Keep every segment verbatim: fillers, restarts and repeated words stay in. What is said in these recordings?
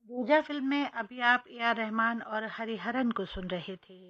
रोजा फिल्म में अभी आप ए आर रहमान और हरिहरन को सुन रहे थे।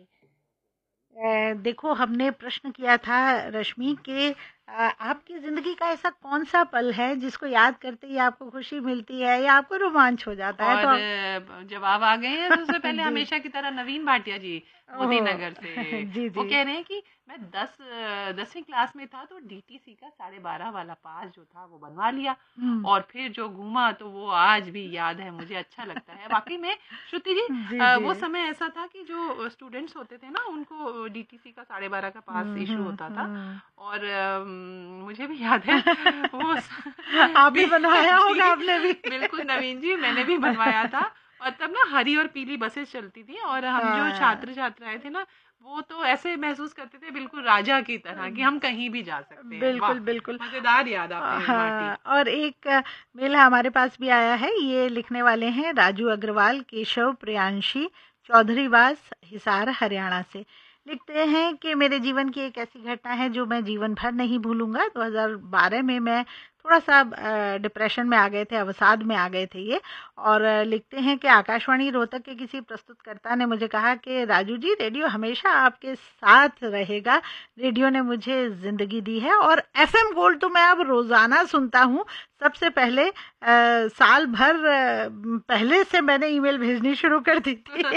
अ, देखो, हमने प्रश्न किया था रश्मि के अ, आपकी ज़िंदगी का ऐसा कौन-सा पल है जिसको याद करते ही आपको खुशी मिलती है या आपको रोमांच हो जाता है? तो और अब अ, जवाब आ गए हैं। सबसे पहले जी। हमेशा की तरह नवीन भाटिया जी, मोती ओह! नगर से। जी, वो जी। कह रहे हैं कि मैं दस अ, दसवीं क्लास में था तो डी टी सी का साढ़े बारह वाला पास जो था वो बनवा लिया, हुँ। और फिर जो घूमा तो वो आज भी याद है, मुझे अच्छा लगता है। वाक़ई में श्रुति जी, जी, अ, जी। वो समय ऐसा था कि जो स्टूडेंट्स होते थे ना, उनको डी टी सी का साढ़े बारह का पास हुँ, इश्यू हुँ, होता था। हुँ। और अम, मुझे भी याद है वो स आप भी भी बनवाया होगा जी, आपने भी। बिल्कुल नवीन जी, मैंने भी बनवाया था। और तब ना हरी और पीली बसें चलती थी, और हम जो हाँ। छात्र छात्राएं थे ना, वो तो ऐसे महसूस करते थे बिल्कुल राजा की तरह कि हम कहीं भी जा सकते हैं। वाह, बिल्कुल, बिल्कुल। मजेदार याद अ, आपने बांटी। हाँ, और एक अ, मेल हमारे पास भी आया है। ये लिखने वाले हैं राजू अग्रवाल, केशव प्रियांशी चौधरीवास, हिसार, हरियाणा से। लिखते हैं कि मेरे जीवन की एक ऐसी घटना है जो मैं जीवन भर नहीं भूलूंगा। दो हज़ार बारह में मैं थोड़ा सा अ, डिप्रेशन में आ गए थे, अवसाद में आ गए थे ये। और अ, लिखते हैं कि आकाशवाणी रोहतक के किसी प्रस्तुतकर्ता ने मुझे कहा कि राजू जी, रेडियो हमेशा आपके साथ रहेगा। रेडियो ने मुझे ज़िंदगी दी है और एफ एम गोल्ड तो मैं अब रोज़ाना सुनता हूँ। सबसे पहले अ, साल भर अ, पहले से मैंने ईमेल भेजनी शुरू कर दी थी।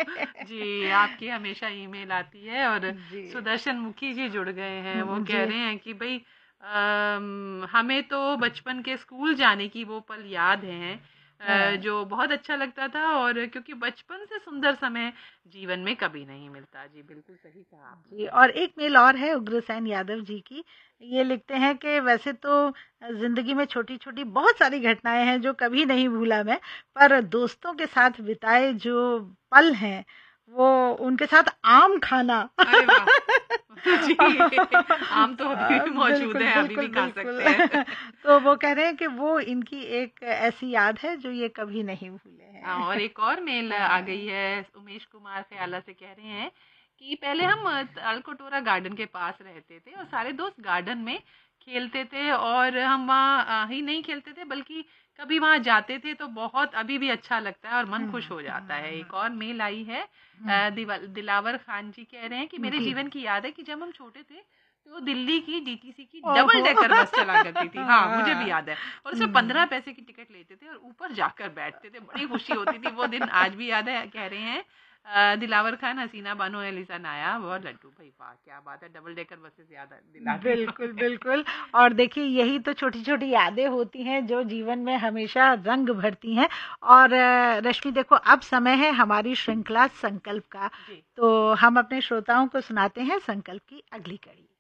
जी, आपकी हमेशा ईमेल आती है। और जी, सुदर्शन मुखी जी जुड़ गए हैं। वो कह जी। रहे हैं कि भई, अम, हमें तो बचपन के स्कूल जाने की वो पल याद हैं, अ, हाँ। जो बहुत अच्छा लगता था, और क्योंकि बचपन से सुंदर समय जीवन में कभी नहीं मिलता। जी, बिल्कुल सही कहा आपने। जी, और एक मेल और है उग्रसेन यादव जी की। ये लिखते हैं कि वैसे तो ज़िंदगी में छोटी-छोटी बहुत सारी घटनाएँ हैं जो कभी नहीं भूला मैं, पर दोस्तों के साथ बिताए जो पल हैं, वो उनके साथ आम खाना। अरे वाह! जी, आम तो अभी अ, भी मौजूद बिल्कुल, है, अभी बिल्कुल, भी खा बिल्कुल। सकते हैं। तो वो कह रहे हैं कि वो इनकी एक ऐसी याद है जो ये कभी नहीं भूले हाँ, हैं। और एक और मेल आ गई हाँ। है। उमेश कुमार ख्याला से कह रहे हैं कि पहले हम अ, तालकटोरा गार्डन के पास रहते थे, और सारे दोस्त गार्डन में खेलते थे, और हम वहाँ अ, ही नहीं खेलते थे बल्कि कभी वहाँ जाते थे तो बहुत अभी भी अच्छा लगता है और मन हुँ, खुश हो जाता है। हुँ, एक और मेल आई है। हुँ। अ, दिवा दिलावर खान जी कह रहे हैं कि मेरे जी। जीवन की याद है कि जब हम छोटे थे तो दिल्ली की डी टी सी की डबल ओहो! डेकर बस चला करती थी। हाँ, मुझे भी हाँ। याद है। और उसमें पंद्रह हुँ। पैसे की टिकट लेते थे और ऊपर जाकर बैठते थे, बड़ी खुशी होती थी। वो दिन आज भी याद है, कह रहे हैं अ, दिलावर खान, हसीना बानो, एलिसा नायाब और लड्डू भाई। वाह, क्या बात है, डबल डेकर बसेस याद है, दिला दी बिल्कुल, इन्होंने। बिल्कुल। और देखिए, यही तो छोटी-छोटी यादें होती हैं जो जीवन में हमेशा रंग भरती हैं। और अ, रश्मि, देखो, अब समय है हमारी श्रृंखला संकल्प का। जी। तो हम अपने श्रोताओं को सुनाते हैं संकल्प की अगली कड़ी।